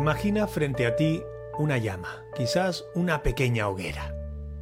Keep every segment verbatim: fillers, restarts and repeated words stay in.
Imagina frente a ti una llama, quizás una pequeña hoguera.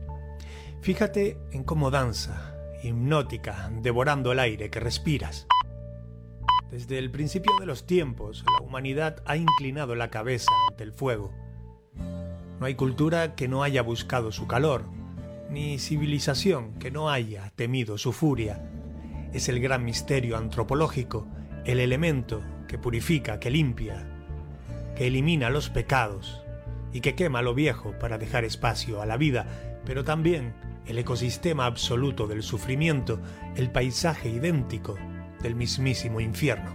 Fíjate en cómo danza, hipnótica, devorando el aire que respiras. Desde el principio de los tiempos, la humanidad ha inclinado la cabeza ante el fuego. No hay cultura que no haya buscado su calor, ni civilización que no haya temido su furia. Es el gran misterio antropológico, el elemento que purifica, que limpia, que elimina los pecados y que quema lo viejo para dejar espacio a la vida, pero también el ecosistema absoluto del sufrimiento, el paisaje idéntico del mismísimo infierno.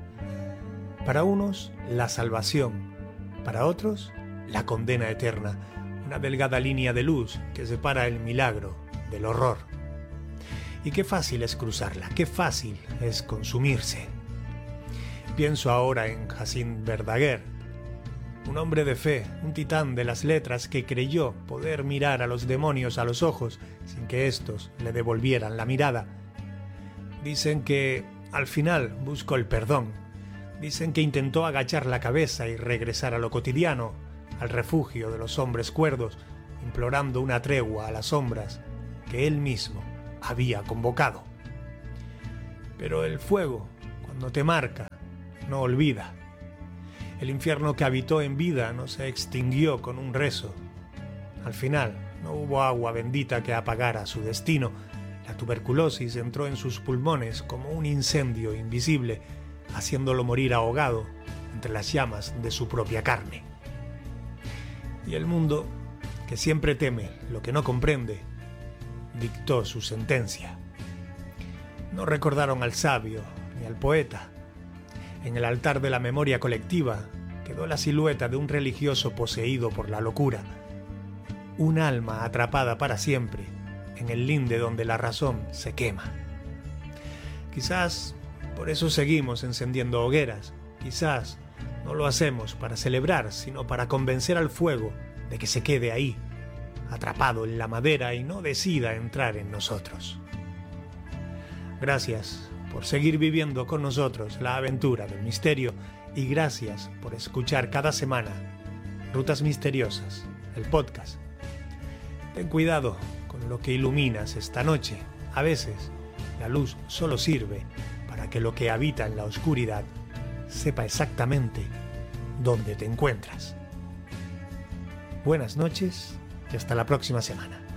Para unos, la salvación, para otros, la condena eterna, una delgada línea de luz que separa el milagro del horror. Y qué fácil es cruzarla, qué fácil es consumirse. Pienso ahora en Jacint Verdaguer, un hombre de fe, un titán de las letras que creyó poder mirar a los demonios a los ojos sin que éstos le devolvieran la mirada. Dicen que al final buscó el perdón. Dicen que intentó agachar la cabeza y regresar a lo cotidiano, al refugio de los hombres cuerdos, implorando una tregua a las sombras que él mismo había convocado. Pero el fuego, cuando te marca, no olvida. El infierno que habitó en vida no se extinguió con un rezo. Al final, no hubo agua bendita que apagara su destino. La tuberculosis entró en sus pulmones como un incendio invisible, haciéndolo morir ahogado entre las llamas de su propia carne. Y el mundo, que siempre teme lo que no comprende, dictó su sentencia. No recordaron al sabio ni al poeta. En el altar de la memoria colectiva quedó la silueta de un religioso poseído por la locura, un alma atrapada para siempre en el linde donde la razón se quema. Quizás por eso seguimos encendiendo hogueras, quizás no lo hacemos para celebrar, sino para convencer al fuego de que se quede ahí, atrapado en la madera y no decida entrar en nosotros. Gracias por seguir viviendo con nosotros la aventura del misterio y gracias por escuchar cada semana Rutas Misteriosas, el podcast. Ten cuidado con lo que iluminas esta noche. A veces la luz solo sirve para que lo que habita en la oscuridad sepa exactamente dónde te encuentras. Buenas noches y hasta la próxima semana.